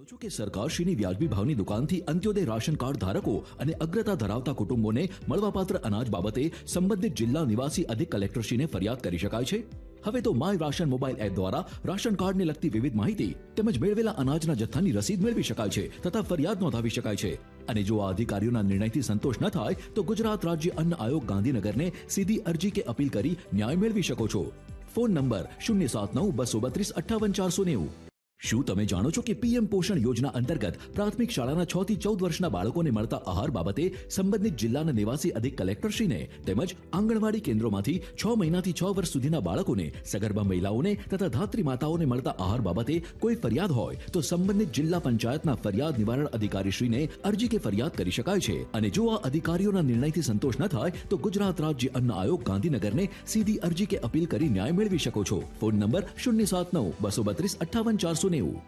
છો કે સરકારશ્રીની વ્યાજબી ભાવની દુકાનથી અંત્યોદય રાશન કાર્ડ ધારકો અને અગ્રતા ધરાવતા કુટુંબોને મળવાપાત્ર અનાજ બાબતે સંબંધિત જિલ્લા નિવાસી અધિક કલેક્ટરશ્રીને ફરિયાદ કરી શકાય છે. હવે તો માય રાશન મોબાઈલ એપ દ્વારા રાશન કાર્ડને લગતી વિવિધ માહિતી તેમજ મેળવેલા અનાજના જથ્થાની રસીદ મેળવી શકાય છે તથા ફરિયાદ નોંધાવી શકાય છે. અને જો આ અધિકારીઓના નિર્ણયથી સંતોષ ન થાય તો ગુજરાત રાજ્ય અન્ન આયોગ ગાંધીનગરને સીધી અરજી કે અપીલ કરી ન્યાય મેળવી શકો છો. Phone number 079-232-58-490. શું તમે જાણો છો કે પીએમ પોષણ યોજના અંતર્ગત પ્રાથમિક શાળાના 6 થી 14 વર્ષના બાળકોને મળતા આહાર બાબતે સંબંધિત જિલ્લાના નિવાસી અધિક કલેક્ટરશ્રીને તેમજ આંગણવાડી કેન્દ્રોમાંથી 6 મહિનાથી 6 વર્ષ સુધીના બાળકોને, સગર્ભા મહિલાઓને તથા ધાત્રી માતાઓને મળતા આહાર બાબતે કોઈ ફરિયાદ હોય તો સંબંધિત જિલ્લા પંચાયતના ફરિયાદ નિવારણ અધિકારીશ્રીને અરજી કે ફરિયાદ કરી શકાય છે. અને જો આ અધિકારીઓના નિર્ણયથી સંતોષ ન થાય તો ગુજરાત રાજ્ય અન્ન આયોગ ગાંધીનગરને સીધી અરજી કે અપીલ કરી ન્યાય મેળવી શકો છો. Phone number 079-232-58-490.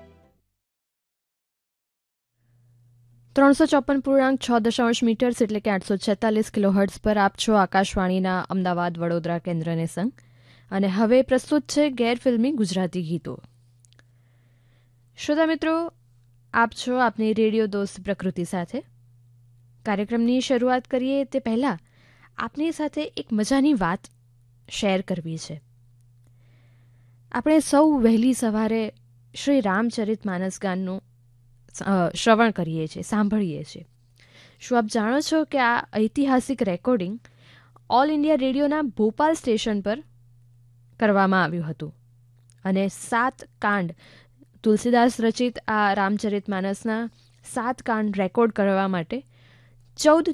354.6 મીટર્સ એટલે કે 846 કિલોહર્ટ્ઝ પર આપ છો આકાશવાણીના અમદાવાદ વડોદરા કેન્દ્રને સંગ. અને હવે પ્રસ્તુત છે ગેરફિલ્મી ગુજરાતી ગીતો. શ્રોતા મિત્રો, આપ છો આપની રેડિયો દોસ્ત પ્રકૃતિ સાથે. કાર્યક્રમની શરૂઆત કરીએ તે પહેલાં આપની સાથે એક મજાની વાત શેર કરવી છે. આપણે સૌ વહેલી સવારે શ્રી રામચરિતમાનસ ગાનનું શ્રવણ કરીએ છીએ, સાંભળીએ છીએ. શું આપ જાણો છો કે આ ઐતિહાસિક recording all India રેડિયોના Bhopal station પર કરવામાં આવ્યું હતું અને 7 કાંડ, તુલસીદાસ રચિત આ રામચરિતમાનસના 7 કાંડ રેકોર્ડ કરવા માટે 14